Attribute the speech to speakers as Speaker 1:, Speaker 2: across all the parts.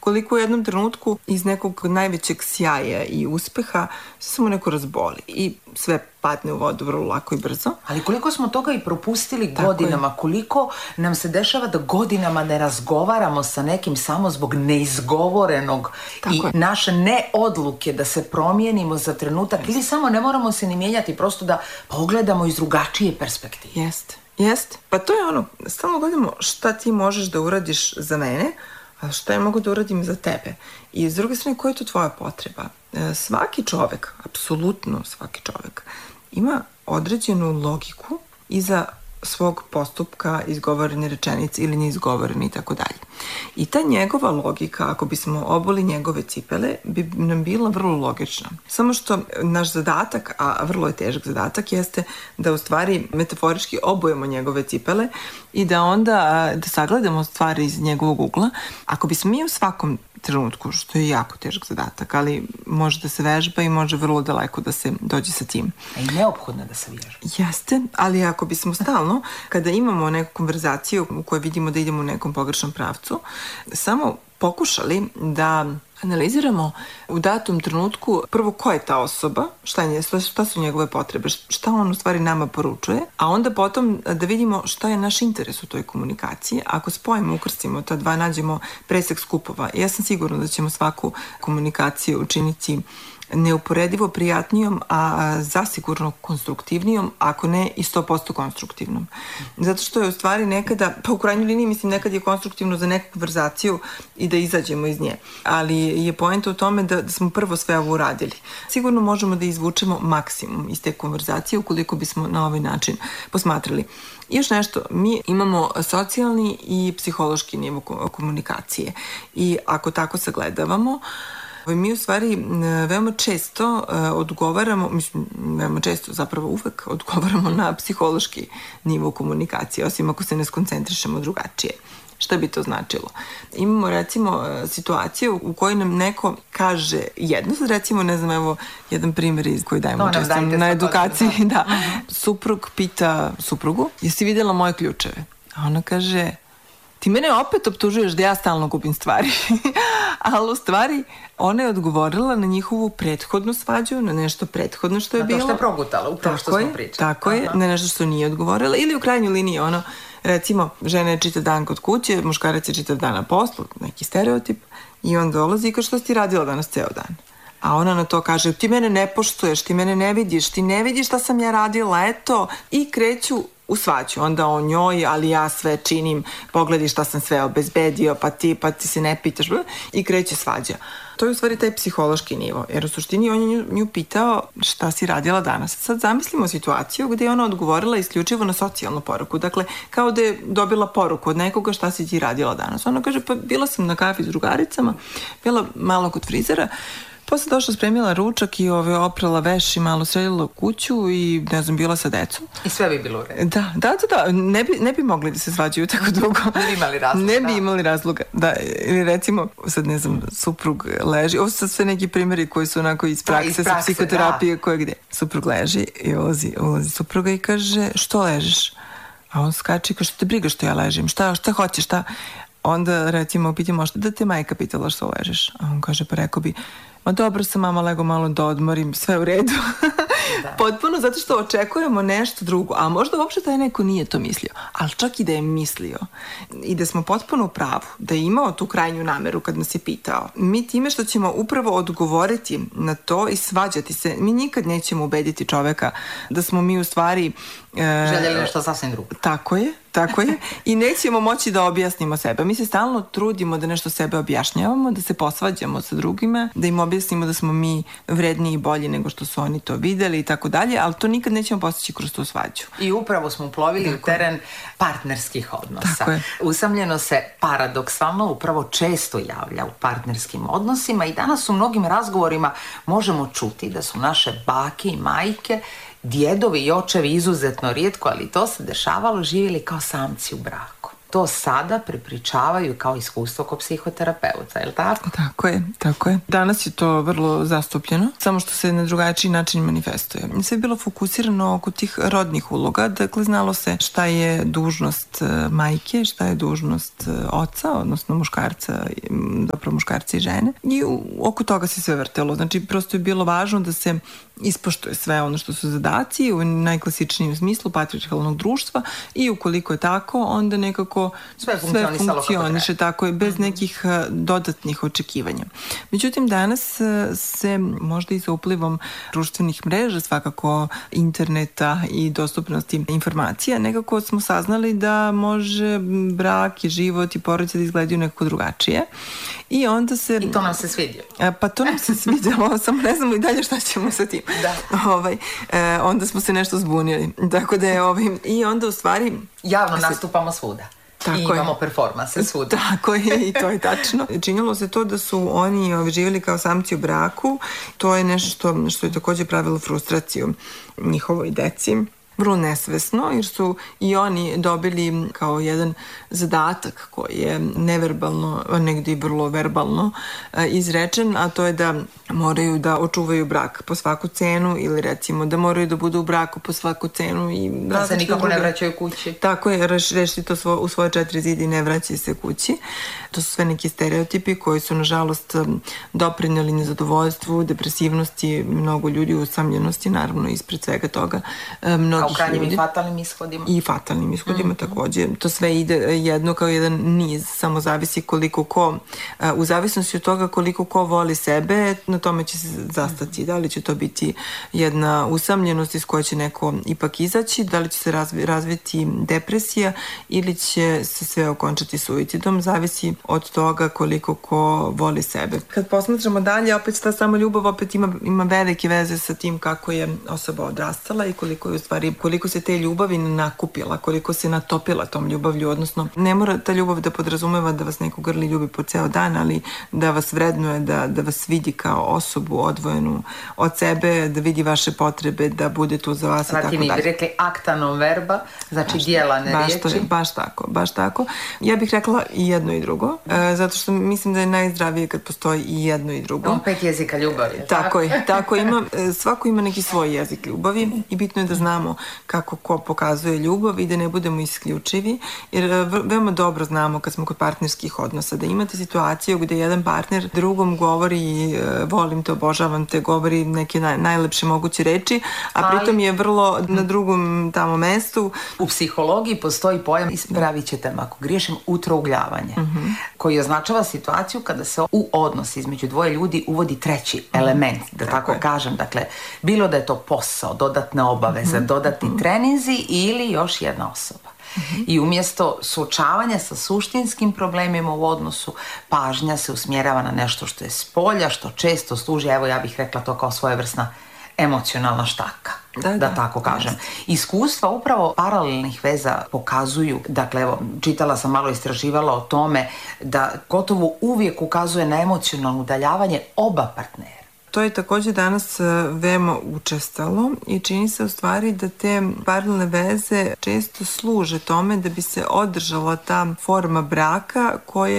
Speaker 1: koliko u jednom trenutku iz nekog najvećeg sjaja i uspeha se samo neko razboli i sve padne u vodu vrlo lako i brzo.
Speaker 2: Ali koliko smo toga i propustili godinama, koliko nam se dešava da godinama ne razgovaramo sa nekim samo zbog neizgovorenog i naše neodluke da se promijenimo za trenutak ili samo ne moramo se ni mijenjati, prosto da pogledamo iz drugačije perspektive.
Speaker 1: Jeste. Pa to je ono, stalno gledamo šta ti možeš da uradiš za mene, a šta ja mogu da uradim za tebe. I s druge strane, koja je to tvoja potreba? Svaki čovek, apsolutno svaki čovek, ima određenu logiku iza svog postupka, izgovorene rečenice ili neizgovorene i tako dalje. I ta njegova logika, ako bismo obuli njegove cipele, bi nam bila vrlo logična. Samo što naš zadatak, a vrlo je težak zadatak, jeste da u stvari metaforički obujemo njegove cipele i da onda da sagledamo stvari iz njegovog ugla. Ako bismo mi u svakom trenutku, što je jako težak zadatak, ali može da se vežba i može vrlo daleko da se dođe sa tim.
Speaker 2: A i neophodno da se vežba.
Speaker 1: Jeste, ali ako bismo stalno, kada imamo neku konverzaciju u kojoj vidimo da idemo u nekom pogrešnom pravcu, samo pokušali da analiziramo u datom trenutku prvo ko je ta osoba, šta su njegove potrebe, šta on u stvari nama poručuje, a onda potom da vidimo šta je naš interes u toj komunikaciji. Ako spojimo, ukrstimo ta dva, nađemo presek skupova, ja sam sigurna da ćemo svaku komunikaciju učiniti neuporedivo prijatnijom, a zasigurno konstruktivnijom, ako ne i 100% konstruktivnom. Zato što je u stvari nekada, pa u krajnjoj liniji mislim nekad je konstruktivno za neku konverzaciju i da izađemo iz nje. Ali je poenta u tome da smo prvo sve ovo uradili. Sigurno možemo da izvučemo maksimum iz te konverzacije ukoliko bismo na ovaj način posmatrali. I još nešto, mi imamo socijalni i psihološki nivo komunikacije i ako tako sagledavamo, mi u stvari veoma često odgovaramo, mislim, veoma često, zapravo uvek odgovaramo na psihološki nivo komunikacije, osim ako se ne skoncentrišemo drugačije. Šta bi to značilo? Imamo recimo situaciju u kojoj nam neko kaže jedno, recimo, ne znam, evo jedan primjer koji dajemo često na edukaciji, da. Suprug pita suprugu, jesi vidjela moje ključeve? A ona kaže, ti mene opet optužuješ da ja stalno gubim stvari. Ali u stvari ona je odgovorila na njihovu prethodnu svađu, na nešto prethodno što je bilo.
Speaker 2: Na to što je progutala, upravo što smo pričali.
Speaker 1: Tako je, na nešto što nije odgovorila. Ili u krajnjoj liniji ono, recimo, žena je čitav dan kod kuće, muškarac je čitav dan na poslu, neki stereotip, i on dolazi i kaže, što si ti radila danas ceo dan? A ona na to kaže, ti mene ne poštuješ, ti mene ne vidiš, ti ne vidiš šta sam ja radila, eto, i kreću u svađu. Onda o njoj, ali ja sve činim, pogledaj šta sam sve obezbedio, pa ti se ne pitaš, i kreće svađa. To je u stvari taj psihološki nivo, jer u suštini on je nju pitao šta si radila danas. Sad zamislimo situaciju gdje je ona odgovorila isključivo na socijalnu poruku, dakle kao da je dobila poruku od nekoga šta si ti radila danas. Ona kaže, pa bila sam na kafi s drugaricama, bila malo kod frizera, posle došla, spremila ručak i oprala veš i malo sredila kuću i, ne znam, bila sa decom.
Speaker 2: I sve bi bilo u redu.
Speaker 1: Da. Ne bi mogli da se svađaju tako dugo.
Speaker 2: Ne bi imali razloga.
Speaker 1: Ne bi imali razloga. Da, ili recimo, sad ne znam, suprug leži. Ovo su sve neki primjeri koji su onako iz prakse, sa psihoterapije, koje gde. Suprug leži i ulazi supruga i kaže, što ležiš? A on skače i kaže, što te briga što ja ležim? Šta hoćeš, šta? Onda, recimo, pitamo, šta da te majka pitala što ležiš? A on kaže, pa rekao bi, ma dobro sam, mama, lego malo da odmorim, sve u redu. Potpuno zato što očekujemo nešto drugo, a možda uopšte taj neko nije to mislio, ali čak i da je mislio i da smo potpuno u pravu, da je imao tu krajnju nameru kad nas je pitao, mi time što ćemo upravo odgovoriti na to i svađati se, mi nikad nećemo ubediti čoveka da smo mi u stvari
Speaker 2: željeli nešto sasvim drugo.
Speaker 1: Tako je. I nećemo moći da objasnimo sebe. Mi se stalno trudimo da nešto sebe objašnjavamo, da se posvađamo sa drugima, da im objasnimo da smo mi vredniji i bolji nego što su oni to videli i tako dalje, ali to nikad nećemo postići kroz tu svađu.
Speaker 2: I upravo smo uplovili u teren partnerskih odnosa. Usamljeno se paradoksalno upravo često javlja u partnerskim odnosima i danas u mnogim razgovorima možemo čuti da su naše bake i majke, djedovi i očevi izuzetno rijetko, ali to se dešavalo, živjeli kao samci u braku. to sada prepričavaju kao iskustvo kod psihoterapeuta, je li tako?
Speaker 1: Tako je. Danas je to vrlo zastupljeno, samo što se na drugačiji način manifestuje. Sve je bilo fokusirano oko tih rodnih uloga, dakle znalo se šta je dužnost majke, šta je dužnost oca, odnosno muškarca i žene. I oko toga se sve vrtelo. Znači, prosto je bilo važno da se ispoštuje sve ono što su zadaci u najklasičnijem smislu patrijarhalnog društva i ukoliko je tako, onda nekako sve funkcioniše tako je, bez nekih dodatnih očekivanja. Međutim, danas se možda i sa uplivom društvenih mreža, svakako interneta i dostupnosti informacija, nekako smo saznali da može brak i život i porodica da izgledaju nekako drugačije. I onda se...
Speaker 2: I to nam se svidjelo.
Speaker 1: Pa to nam se svidjelo, samo ne znamo i dalje šta ćemo sa tim.
Speaker 2: Da.
Speaker 1: Onda smo se nešto zbunili. Tako da je i onda u stvari...
Speaker 2: Javno nastupamo svuda. I imamo performanse svuda.
Speaker 1: Tako je, i to je tačno. Činilo se to da su oni živjeli kao samci u braku. To je nešto što je također pravilo frustraciju njihovoj deci. Vrlo nesvesno, jer su i oni dobili kao jedan zadatak koji je neverbalno, a negdje i vrlo verbalno izrečen, a to je da moraju da očuvaju brak po svaku cenu ili recimo da moraju da budu u braku po svaku cenu. I
Speaker 2: da se nikako ne vraćaju kući.
Speaker 1: Tako je, rešiti to u svoje 4 zida i ne vraćaju se kući. To su sve neki stereotipi koji su nažalost doprinjeli nezadovoljstvu, depresivnosti, mnogo ljudi, usamljenosti, naravno ispred svega toga.
Speaker 2: A u krajnjim i fatalnim ishodima.
Speaker 1: I fatalnim ishodima također. To sve ide jedno kao jedan niz, samo zavisi koliko ko, u zavisnosti od toga koliko ko voli sebe, na tome će se zastati. Da li će to biti jedna usamljenost iz koje će neko ipak izaći, da li će se razviti depresija ili će se sve okončati suicidom, zavisi od toga koliko ko voli sebe. Kad posmatramo dalje, opet ta sama ljubav opet ima velike veze sa tim kako je osoba odrastala i koliko je u stvari, koliko se te ljubavi nakupila, koliko se natopila tom ljubavlju, odnosno ne mora ta ljubav da podrazumeva da vas neko grli ljubi po ceo dan, ali da vas vrednuje, da vas vidi kao osobu odvojenu od sebe, da vidi vaše potrebe, da bude tu za vas i tako dalje.
Speaker 2: Mi bi rekli acta non verba, znači dijela ne riječi.
Speaker 1: Baš tako. Ja bih rekla i jedno i drugo, zato što mislim da je najzdravije kad postoji i jedno i drugo.
Speaker 2: 5 jezika ljubavi.
Speaker 1: Tako svako ima neki svoj jezik ljubavi i bitno je da znamo kako ko pokazuje ljubav i da ne budemo isključivi, jer veoma dobro znamo kad smo kod partnerskih odnosa da imate situaciju gdje jedan partner drugom govori volim te, obožavam te, govori neke najlepše moguće reči, a pritom je vrlo na drugom tamo mestu.
Speaker 2: U psihologiji postoji pojam, ispravit ćete me ako griješim, utrougljavanje, koji označava situaciju kada se u odnos između dvoje ljudi uvodi treći element, da tako kažem. Dakle, bilo da je to posao, dodatne obaveze, dodatni treninzi ili još jedna osoba. I umjesto suočavanja sa suštinskim problemima u odnosu, pažnja se usmjerava na nešto što je spolja, što često služi, evo ja bih rekla to kao svojevrsna emocionalna štaka, da tako kažem. Iskustva upravo paralelnih veza pokazuju, dakle evo, čitala sam, malo istraživala o tome, da gotovo uvijek ukazuje na emocionalno udaljavanje oba partnera.
Speaker 1: To je također danas veoma učestalo i čini se u stvari da te paralelne veze često služe tome da bi se održala ta forma braka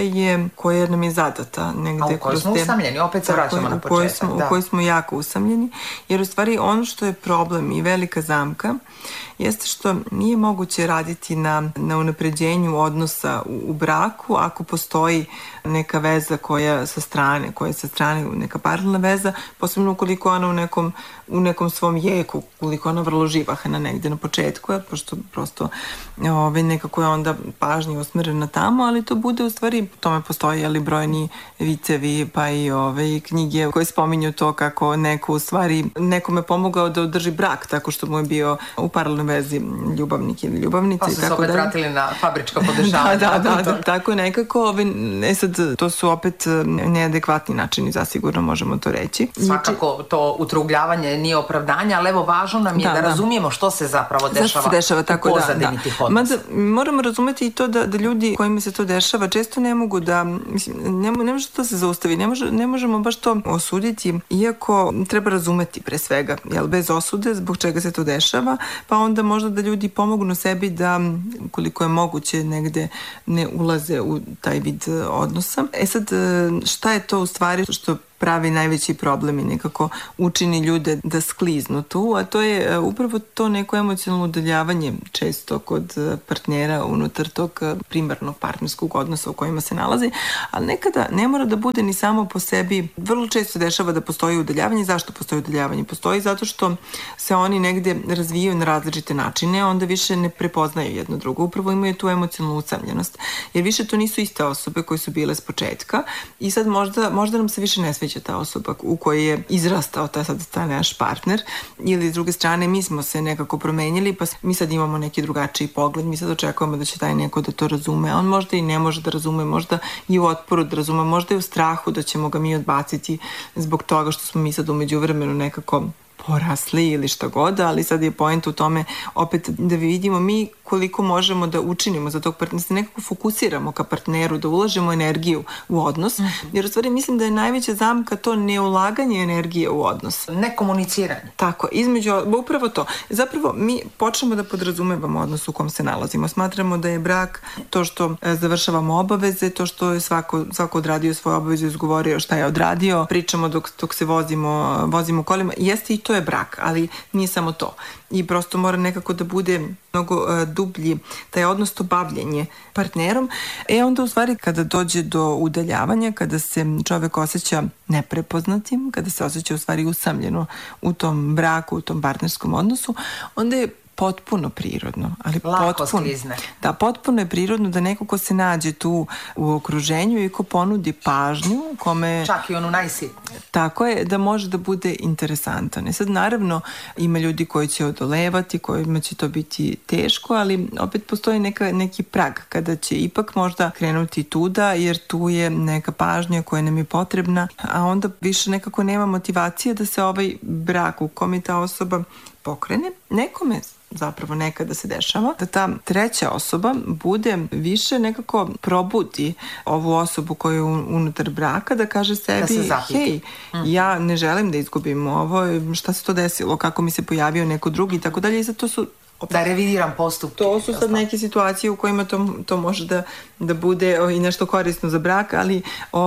Speaker 1: koja nam je zadata.
Speaker 2: A u kojoj smo usamljeni, opet se vraćamo na početak.
Speaker 1: U kojoj smo jako usamljeni, jer u stvari ono što je problem i velika zamka jeste što nije moguće raditi na unapređenju odnosa u braku ako postoji neka veza koja je sa strane, neka paralelna veza, posebno ukoliko ona u nekom svom jeku, ukoliko ona vrlo živahna negdje na početku, pošto prosto nekako je onda pažnja usmjerena tamo, ali to bude u stvari, tome postoje brojni vicevi pa i knjige koje spominju to kako neko u stvari nekome pomogao da održi brak tako što mu je bio u paralelnoj vezi ljubavnik ili ljubavnica.
Speaker 2: Pa su se opet vratili na fabričko podešavanje.
Speaker 1: Da, tako nekako. Sad, to su opet neadekvatni načini, zasigurno možemo to reći.
Speaker 2: Svakako to utrugljavanje nije opravdanje, ali evo važno nam je da razumijemo što se zapravo dešava
Speaker 1: tako
Speaker 2: u pozadini tih odnosa.
Speaker 1: Moramo razumeti i to da ljudi kojima se to dešava često ne mogu da, mislim, ne može to se zaustavi, ne možemo baš to osuditi, iako treba razumeti pre svega, jel, bez osude zbog čega se to dešava, pa onda možda da ljudi pomognu sebi da, koliko je moguće, negde ne ulaze u taj vid odnosa. Sad, šta je to u stvari što pravi najveći problem i nekako učini ljude da skliznu tu, a to je upravo to neko emocionalno udaljavanje često kod partnera unutar tog primarnog partnerskog odnosa u kojima se nalazi, ali nekada ne mora da bude ni samo po sebi. Vrlo često dešava da postoji udaljavanje. Zašto postoji udaljavanje? Postoji zato što se oni negde razvijaju na različite načine, onda više ne prepoznaju jedno drugo. Upravo imaju tu emocionalnu usamljenost, jer više to nisu iste osobe koje su bile s početka i sad možda nam se više ne sviđa ta osoba u kojoj je izrastao taj naš partner, ili s druge strane mi smo se nekako promenili, pa mi sad imamo neki drugačiji pogled, mi sad očekujemo da će taj neko da to razume, a on možda i ne može da razume, možda i u otporu da razume, možda i u strahu da ćemo ga mi odbaciti zbog toga što smo mi sad u međuvremenu nekako porasli ili šta god, ali sad je point u tome opet da vidimo mi koliko možemo da učinimo za tog partnera, da se nekako fokusiramo ka partneru, da ulažemo energiju u odnos, jer u stvari mislim da je najveća zamka to neulaganje energije u odnos.
Speaker 2: Nekomuniciranje.
Speaker 1: Tako, upravo to. Zapravo mi počnemo da podrazumevamo odnos u kom se nalazimo. Smatramo da je brak to što završavamo obaveze, to što je svako odradio svoje obaveze, izgovorio šta je odradio, pričamo dok se vozimo kolima. Jeste i to je brak, ali nije samo to. I prosto mora nekako da bude mnogo dublji taj odnos, to bavljenje partnerom. Onda u stvari kada dođe do udaljavanja, kada se čovek osjeća neprepoznatim, kada se osjeća u stvari usamljeno u tom braku, u tom partnerskom odnosu, onda je potpuno prirodno.
Speaker 2: Lako sklizne.
Speaker 1: Da, potpuno je prirodno da neko ko se nađe tu u okruženju i ko ponudi pažnju, kome...
Speaker 2: Čak i onu najsitniju.
Speaker 1: Tako je, da može da bude interesantan. Sad, naravno, ima ljudi koji će odolevati, kojima će to biti teško, ali opet postoji neki prag kada će ipak možda krenuti tuda, jer tu je neka pažnja koja nam je potrebna, a onda više nekako nema motivacije da se ovaj brak u kome ta osoba pokrene. Nekome zapravo nekada se dešava da ta treća osoba bude više nekako probudi ovu osobu koja je unutar braka, da kaže sebi, hej, ja ne želim da izgubim ovo, šta se to desilo, kako mi se pojavio neko drugi i tako dalje. I sad to su
Speaker 2: da revidiram postupke.
Speaker 1: To su sad neke situacije u kojima to može da bude i nešto korisno za brak, ali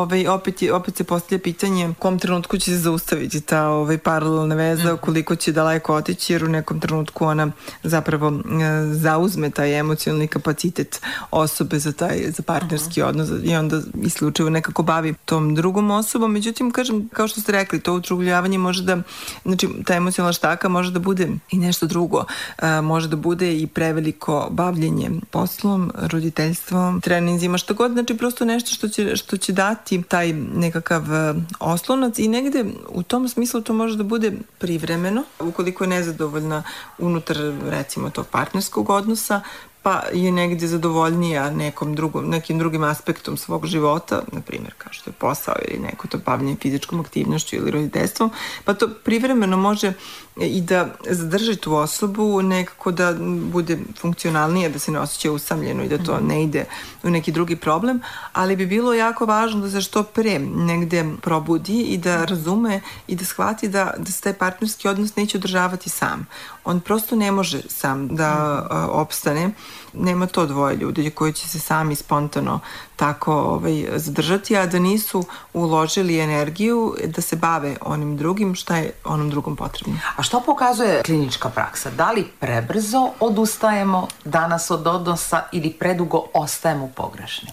Speaker 1: opet se postavlja pitanje u kom trenutku će se zaustaviti ta paralelna veza, koliko će daleko otići, jer u nekom trenutku ona zapravo zauzme taj emocionalni kapacitet osobe za partnerski odnos i onda isključivo nekako bavi tom drugom osobom. Međutim, kažem, kao što ste rekli, to utrugljavanje može da, znači ta emocionalna štaka može da bude i nešto drugo. Može da bude i preveliko bavljenje poslom, roditeljstvom, treninzima, što god, znači prosto nešto što će dati taj nekakav oslonac i negde u tom smislu to može da bude privremeno, ukoliko je nezadovoljna unutar recimo tog partnerskog odnosa, pa je negde zadovoljnija nekim drugim aspektom svog života, na primjer kao što je posao ili neko to bavljenje fizičkom aktivnošću ili roditeljstvom, pa to privremeno može i da zadrži tu osobu, nekako da bude funkcionalnija, da se ne osjeća usamljeno i da to ne ide u neki drugi problem, ali bi bilo jako važno da se što pre negde probudi i da razume i da shvati da se taj partnerski odnos neće održavati sam. On prosto ne može sam da opstane. Nema to dvoje ljudi koji će se sami spontano tako zadržati, a da nisu uložili energiju da se bave onim drugim, šta je onom drugom potrebno.
Speaker 2: A što pokazuje klinička praksa? Da li prebrzo odustajemo danas od odnosa ili predugo ostajemo pogrešni?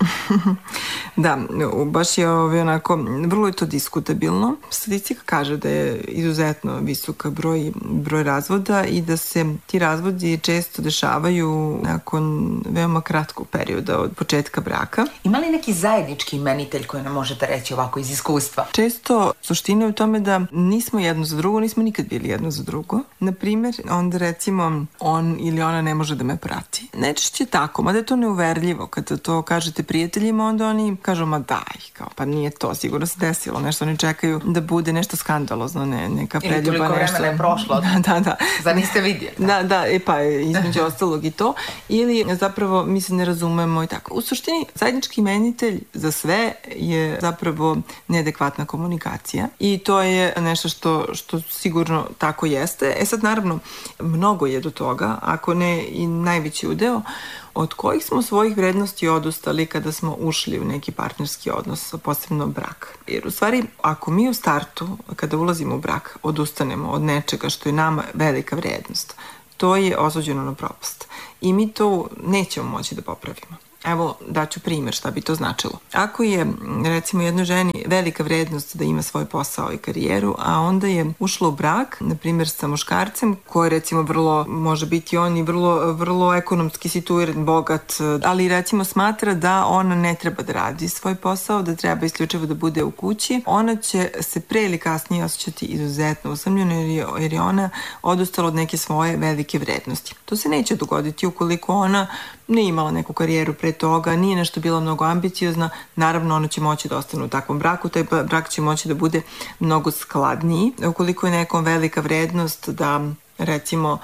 Speaker 1: Da, baš je onako, vrlo je to diskutabilno. Statistika kaže da je izuzetno visok broj razvoda i da se ti razvodi često dešavaju nakon veoma kratkog perioda od početka braka.
Speaker 2: Ima li neki zajednički imenitelj koji nam možete reći ovako iz iskustva?
Speaker 1: Često suština je u tome da nismo jedno za drugo, nismo nikad bili jedno za drugo. Naprimjer, onda recimo on ili ona ne može da me prati. Najčešće tako, mada je to neuverljivo kada to kažete prijateljima, onda oni kažu, ma daj, kao, pa nije to, sigurno se desilo nešto, oni čekaju da bude nešto skandalozno, neka preljuba, nešto.
Speaker 2: Ili toliko vremena je prošlo.
Speaker 1: Da.
Speaker 2: Zar niste vidjeli?
Speaker 1: Da, pa između ostalog i to. Ili zapravo mi se ne razumemo i tako. U suštini, zajednički imenitelj za sve je zapravo neadekvatna komunikacija i to je nešto što sigurno tako jeste. Sad naravno, mnogo je do toga, ako ne i najveći udeo, od kojih smo svojih vrednosti odustali kada smo ušli u neki partnerski odnos, posebno brak. Jer u stvari, ako mi u startu, kada ulazimo u brak, odustanemo od nečega što je nama velika vrednost, to je osuđeno na propast. I mi to nećemo moći da popravimo. Evo, daću primjer šta bi to značilo. Ako je, recimo, jednoj ženi velika vrednost da ima svoj posao i karijeru, a onda je ušla u brak, na primjer, sa muškarcem, koji recimo može biti on i vrlo ekonomski situiran, bogat, ali recimo smatra da ona ne treba da radi svoj posao, da treba isključivo da bude u kući, ona će se pre ili kasnije osjećati izuzetno usamljeno jer je ona odustala od neke svoje velike vrednosti. To se neće dogoditi ukoliko ona nije imala neku karijeru pre toga, nije nešto bila mnogo ambiciozna, naravno ona će moći da ostane u takvom braku, taj brak će moći da bude mnogo skladniji. Ukoliko je nekom velika vrednost da recimo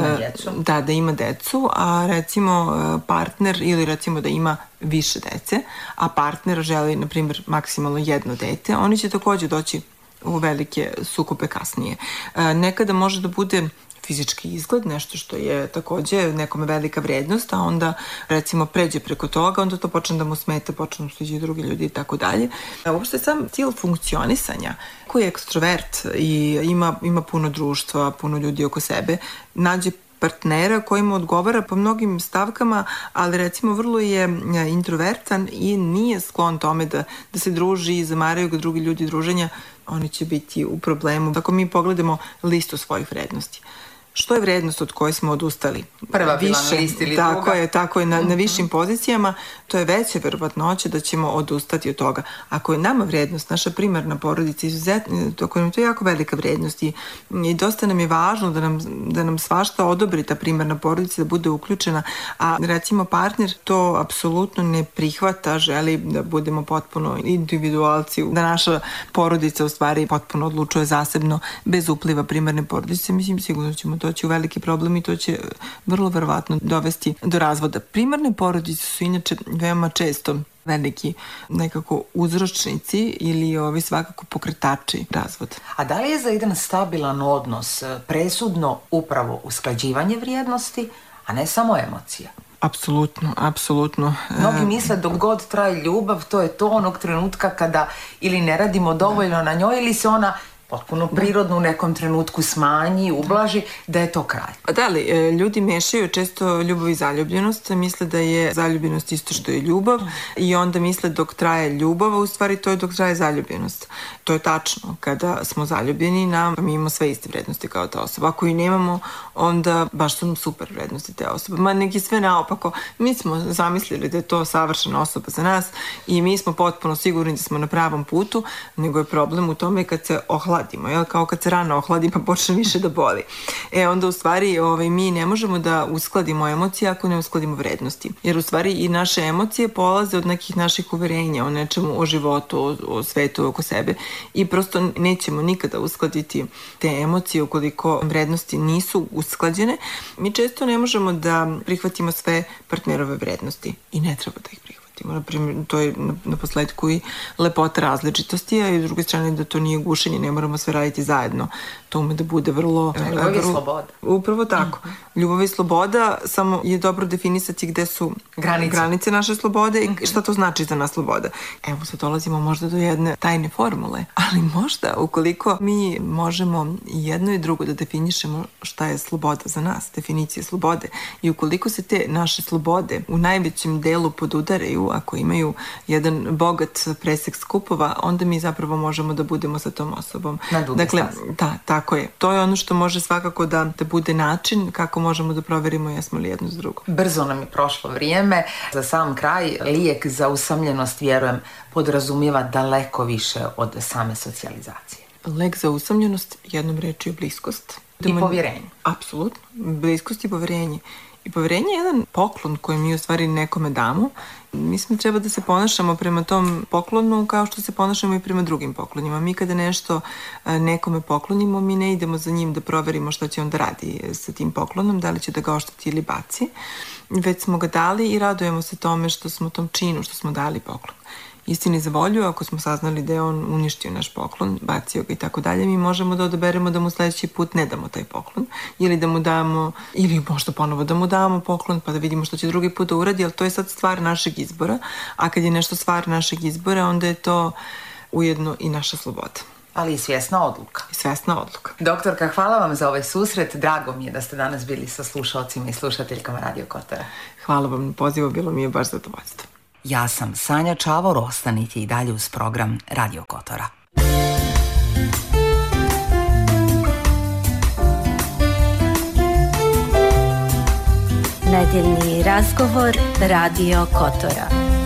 Speaker 1: da ima decu, a recimo partner ili recimo da ima više dece, a partner želi na primjer maksimalno jedno dete, oni će takođe doći u velike sukobe kasnije. Nekada može da bude fizički izgled, nešto što je takođe nekome velika vrednost, a onda recimo pređe preko toga, onda to počne da mu smeta, počne da sviđaju drugi ljudi i tako dalje. Uopšte sam cilj funkcionisanja, koji je ekstrovert i ima puno društva, puno ljudi oko sebe, nađe partnera koji mu odgovara po mnogim stavkama, ali recimo vrlo je introvertan i nije sklon tome da se druži i zamaraju ga drugi ljudi druženja, oni će biti u problemu. Ako mi pogledamo listu svojih vrednosti, što je vrednost od koje smo odustali?
Speaker 2: Prva bila na listi ili druga?
Speaker 1: Tako je, na višim pozicijama, to je veća verovatnoća da ćemo odustati od toga. Ako je nama vrednost, naša primarna porodica izuzetno, ako nam to je jako velika vrednost i dosta nam je važno da nam svašta odobri ta primarna porodica, da bude uključena, a recimo partner to apsolutno ne prihvata, želi da budemo potpuno individualci, da naša porodica u stvari potpuno odlučuje zasebno, bez upliva primarne porodice, mislim sigurno ćemo doći u veliki problem i to će vrlo verovatno dovesti do razvoda. Primarne porodice su inače veoma često veliki nekako uzročnici ili svakako pokretači razvoda.
Speaker 2: A da li je za jedan stabilan odnos presudno upravo usklađivanje vrijednosti, a ne samo emocija?
Speaker 1: Apsolutno.
Speaker 2: Mnogi misle dok god traje ljubav, to je to onog trenutka kada ili ne radimo dovoljno na njoj ili se ona potpuno prirodno u nekom trenutku smanji, ublaži, da je to kraj.
Speaker 1: Da li, ljudi mešaju često ljubav i zaljubljenost, misle da je zaljubljenost isto što je ljubav i onda misle dok traje ljubav, a u stvari to je dok traje zaljubljenost. To je tačno. Kada smo zaljubljeni, mi imamo sve iste vrednosti kao ta osoba. Ako i nemamo, onda baš su nam super vrednosti te osobe. Ma neki sve naopako. Mi smo zamislili da je to savršena osoba za nas i mi smo potpuno sigurni da smo na pravom putu, nego je problem u tome kad se ohladimo, kao kad se rana ohladi pa počne više da boli. Onda u stvari mi ne možemo da uskladimo emocije ako ne uskladimo vrednosti. Jer u stvari i naše emocije polaze od nekih naših uverenja o nečemu, o životu, o svetu oko sebe i prosto nećemo nikada uskladiti te emocije ukoliko vrednosti nisu usklađene. Mi često ne možemo da prihvatimo sve partnerove vrednosti i ne treba da ih prihvatimo. Naprimjer, to je na posledku i lepota različitosti, a i s druge strane da to nije gušenje, ne moramo sve raditi zajedno. To ume da bude vrlo...
Speaker 2: Ljubav i sloboda.
Speaker 1: Upravo tako. Ljubav i sloboda, samo je dobro definisati gde su granice naše slobode i šta to znači za nas sloboda. Evo sad dolazimo možda do jedne tajne formule, ali možda ukoliko mi možemo jedno i drugo da definišemo šta je sloboda za nas, definicija slobode, i ukoliko se te naše slobode u najvećem delu podudaraju, ako imaju jedan bogat presek skupova, onda mi zapravo možemo da budemo sa tom osobom. Dakle, tako je. To je ono što može svakako da bude način kako možemo da proverimo jesmo li jedno s drugom.
Speaker 2: Brzo nam je prošlo vrijeme. Za sam kraj, lijek za usamljenost, vjerujem, podrazumijeva daleko više od same socijalizacije.
Speaker 1: Lek za usamljenost, jednom rečju, je bliskost.
Speaker 2: I povjerenje.
Speaker 1: Apsolutno. Bliskost i povjerenje. I poverenje je jedan poklon koji mi u stvari nekome damo. Mislim da treba da se ponašamo prema tom poklonu kao što se ponašamo i prema drugim poklonima. Mi kada nešto nekome poklonimo, mi ne idemo za njim da proverimo šta će on da radi sa tim poklonom, da li će da ga ošteti ili baci, već smo ga dali i radujemo se tome što smo tom činu, što smo dali poklon. Istini za volju, ako smo saznali da je on uništio naš poklon, bacio ga i tako dalje, mi možemo da odaberemo da mu sledeći put ne damo taj poklon ili da mu damo, ili možda ponovo da mu damo poklon pa da vidimo što će drugi put da uradi, ali to je sad stvar našeg izbora, a kad je nešto stvar našeg izbora, onda je to ujedno i naša sloboda.
Speaker 2: Ali i svjesna odluka.
Speaker 1: I svjesna odluka.
Speaker 2: Doktorka, hvala vam za ovaj susret. Drago mi je da ste danas bili sa slušalcima i slušateljkama Radio Kotora.
Speaker 1: Hvala vam na pozivu, bilo mi je baš zadovoljstvo.
Speaker 2: Ja sam Sanja Čavor, ostanite i dalje uz program Radio Kotora.
Speaker 3: Nedeljni razgovor Radio Kotora.